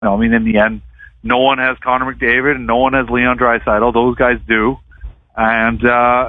I mean, in the end, no one has Connor McDavid and no one has Leon Draisaitl. Those guys do. And,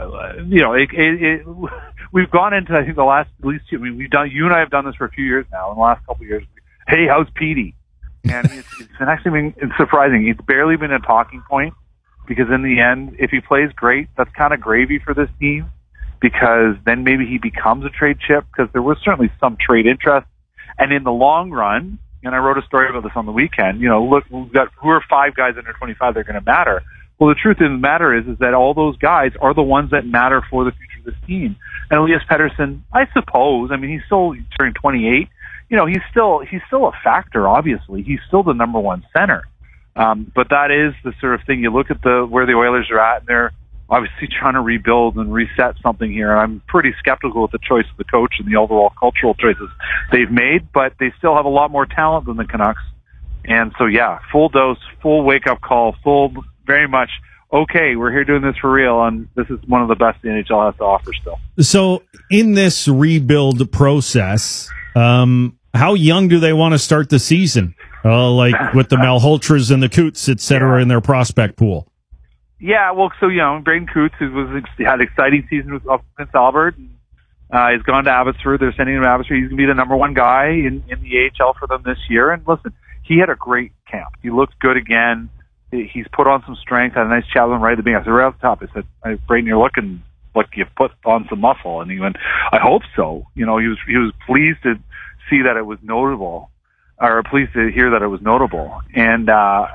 we've gone into, I think, the last, at least, I mean, you and I have done this for a few years now. In the last couple of years, hey, how's Petey? And it's surprising. It's barely been a talking point because in the end, if he plays great, that's kind of gravy for this team because then maybe he becomes a trade chip because there was certainly some trade interest. And in the long run, and I wrote a story about this on the weekend, look, we've got, who are 5 guys under 25 that are going to matter? Well, the truth of the matter is that all those guys are the ones that matter for the future of this team. And Elias Pettersson, I suppose, I mean, he's still turning 28. He's still a factor, obviously. He's still the number one center. But that is the sort of thing, you look at where the Oilers are at, and they're obviously trying to rebuild and reset something here. I'm pretty skeptical with the choice of the coach and the overall cultural choices they've made, but they still have a lot more talent than the Canucks. And so, yeah, full dose, full wake-up call, full, very much, okay, we're here doing this for real, and this is one of the best the NHL has to offer still. So, in this rebuild process, how young do they want to start the season? Like with the Malholtras and the Coots, et cetera, in their prospect pool? Yeah, well, so, Braden Coots had an exciting season with Prince Albert. He's gone to Abbotsford. They're sending him to Abbotsford. He's going to be the number one guy in the AHL for them this year. And listen, he had a great camp. He looked good again. He's put on some strength. Had a nice chat with him right at the beginning. I said, right off the top, I said, Braden, you're looking like you've put on some muscle. And he went, I hope so. He was pleased to see that it was notable, or pleased to hear that it was notable. And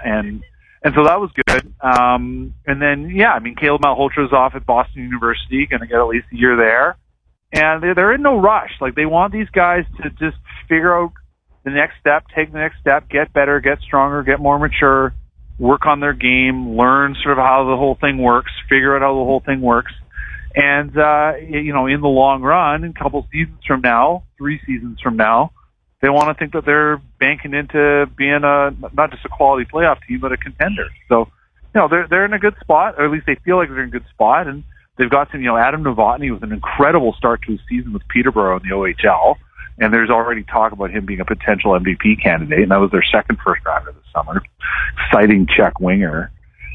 so that was good. And then, Caleb Malholtra's off at Boston University, going to get at least a year there. And they're in no rush. Like, they want these guys to just figure out the next step, take the next step, get better, get stronger, get more mature, work on their game, learn sort of how the whole thing works, figure out how the whole thing works. And, in the long run, in a couple seasons from now, 3 seasons from now, they want to think that they're banking into being not just a quality playoff team, but a contender. So, they're in a good spot, or at least they feel like they're in a good spot. And they've got some, Adam Novotny with an incredible start to his season with Peterborough in the OHL. And there's already talk about him being a potential MVP candidate. And that was their second first rounder this summer. Exciting Czech winger.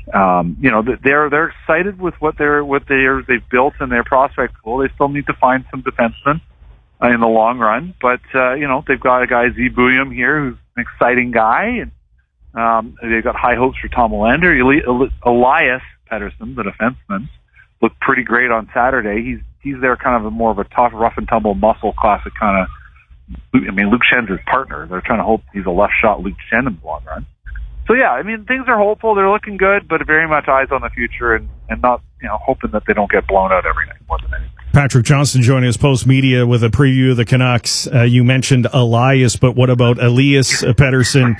They're excited with what they've built in their prospect pool. They still need to find some defensemen in the long run, but they've got a guy Z Bouillon here who's an exciting guy, and they've got high hopes for Tom Olander. Elias Pettersson, the defenseman, looked pretty great on Saturday. He's there kind of more of a tough, rough and tumble, muscle classic kind of. Luke Schenn's his partner. They're trying to hope he's a left shot Luke Schenn in the long run. So yeah, things are hopeful. They're looking good, but very much eyes on the future and not, hoping that they don't get blown out every night more than anything. Patrick Johnston joining us post media with a preview of the Canucks. You mentioned Elias, but what about Elias Pettersson?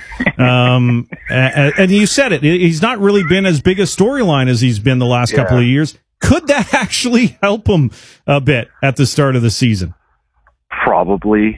And you said it. He's not really been as big a storyline as he's been the last couple of years. Could that actually help him a bit at the start of the season? Probably.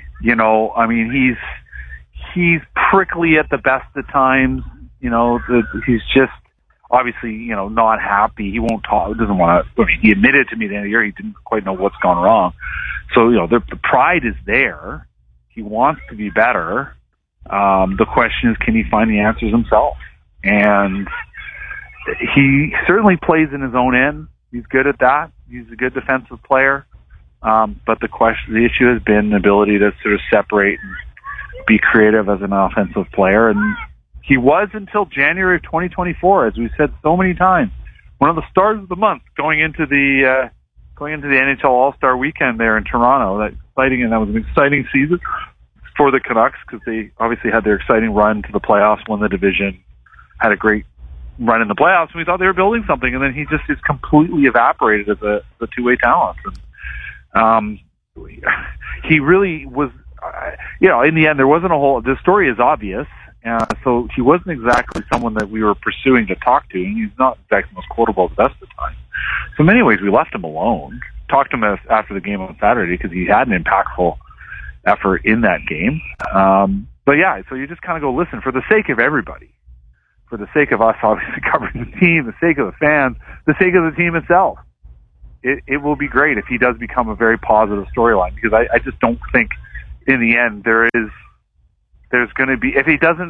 He's prickly at the best of times. He's just obviously, not happy. He won't talk. Doesn't want to. He admitted to me at the end of the year he didn't quite know what's gone wrong. So, the pride is there. He wants to be better. The question is, can he find the answers himself? And he certainly plays in his own end. He's good at that. He's a good defensive player. But the issue has been the ability to sort of separate and be creative as an offensive player. And he was until January of 2024, as we said so many times, one of the stars of the month going into the NHL All-Star Weekend there in Toronto. That was an exciting season for the Canucks because they obviously had their exciting run to the playoffs, won the division, had a great run in the playoffs, and we thought they were building something. And then he just is completely evaporated as a two-way talent. And, he really was, in the end, there wasn't the story is obvious. So he wasn't exactly someone that we were pursuing to talk to. And he's not exactly the most quotable at the best of times. So in many ways, we left him alone. Talked to him after the game on Saturday because he had an impactful effort in that game. But yeah, so you just kind of go, listen, for the sake of everybody, for the sake of us obviously covering the team, the sake of the fans, the sake of the team itself, it will be great if he does become a very positive storyline, because I just don't think in the end there's going to be, if he doesn't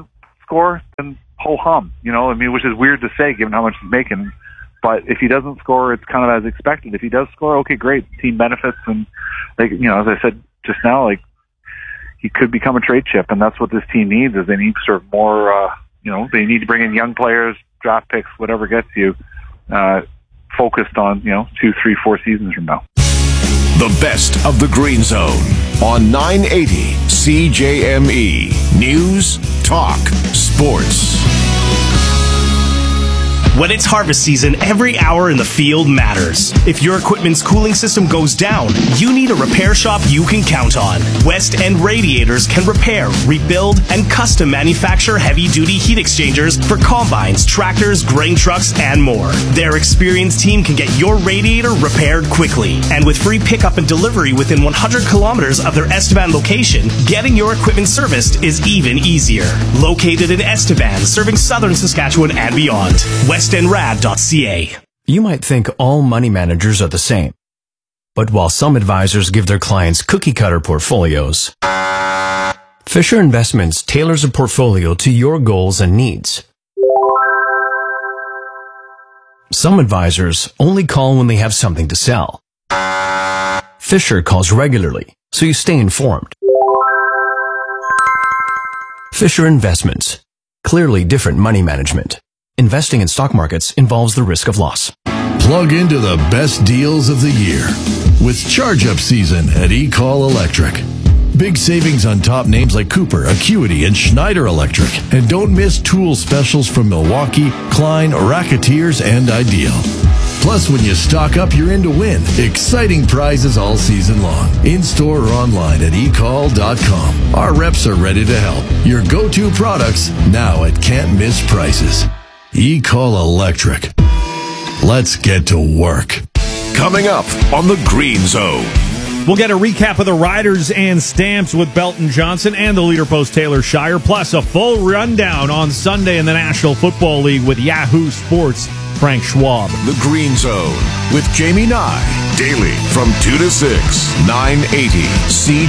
score, then ho-hum, which is weird to say given how much he's making. But if he doesn't score, it's kind of as expected. If he does score, okay, great. Team benefits. And, as I said just now, he could become a trade chip. And that's what this team needs, is they need sort of more, they need to bring in young players, draft picks, whatever gets you, focused on, 2, 3, 4 seasons from now. The best of the Green Zone on 980 CJME. News, talk, sports. When it's harvest season, every hour in the field matters. If your equipment's cooling system goes down, you need a repair shop you can count on. West End Radiators can repair, rebuild, and custom manufacture heavy-duty heat exchangers for combines, tractors, grain trucks, and more. Their experienced team can get your radiator repaired quickly. And with free pickup and delivery within 100 kilometers of their Estevan location, getting your equipment serviced is even easier. Located in Estevan, serving southern Saskatchewan and beyond. WestEndRad.ca. You might think all money managers are the same. But while some advisors give their clients cookie-cutter portfolios, Fisher Investments tailors a portfolio to your goals and needs. Some advisors only call when they have something to sell. Fisher calls regularly, so you stay informed. Fisher Investments. Clearly different money management. Investing in stock markets involves the risk of loss. Plug into the best deals of the year with charge-up season at eCall Electric. Big savings on top names like Cooper, Acuity, and Schneider Electric. And don't miss tool specials from Milwaukee, Klein, Racketeers, and Ideal. Plus, when you stock up, you're in to win. Exciting prizes all season long. In-store or online at eCall.com. Our reps are ready to help. Your go-to products now at can't-miss prices. eCall Electric. Let's get to work. Coming up on the Green Zone. We'll get a recap of the Riders and Stamps with Belton Johnson and the leader post Taylor Shire, plus a full rundown on Sunday in the National Football League with Yahoo Sports' Frank Schwab. The Green Zone with Jamie Nye. Daily from 2 to 6, 980 CJME.